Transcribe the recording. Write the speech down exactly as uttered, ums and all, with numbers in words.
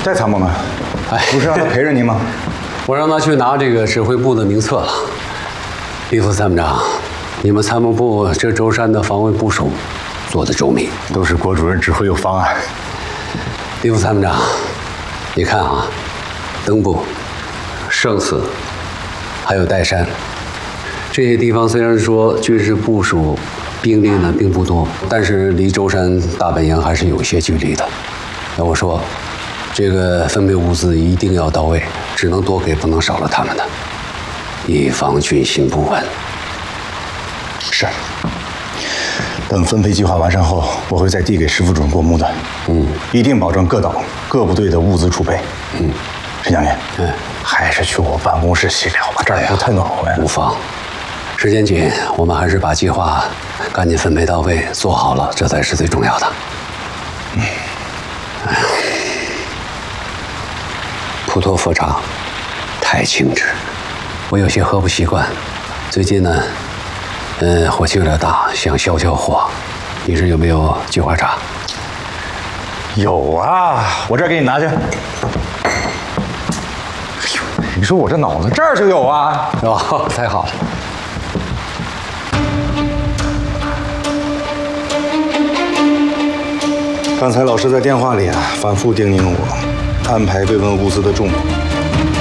带参谋呢？ 哎， 不是让他陪着您吗？ 我让他去拿这个指挥部的名册了。李副参谋长，你们参谋部这舟山的防卫部署做得周密， 都是郭主任指挥有方案。 李副参谋长，你看啊，登部、胜寺，还有岱山，这些地方虽然说军事部署兵力呢并不多，但是离舟山大本营还是有些距离的。那我说，这个分配物资一定要到位，只能多给，不能少了他们的，以防军心不稳。 是。等分配计划完善后，我会再递给石副主任过目的。嗯，一定保证各岛各部队的物资储备。嗯，陈将军，嗯，还是去我办公室细聊吧，这儿不太暖和呀。 无妨。时间紧，我们还是把计划赶紧分配到位，做好了，这才是最重要的。嗯，哎呀，普托佛茶太清脂，我有些喝不习惯。最近呢，嗯，火气有点大，想消消火。你这有没有菊花茶？ 有啊，我这儿给你拿去。哎呦，你说我这脑子这儿就有啊！ 哦，太好了。 刚才老师在电话里啊，反复叮咛我，安排慰问物资的重点。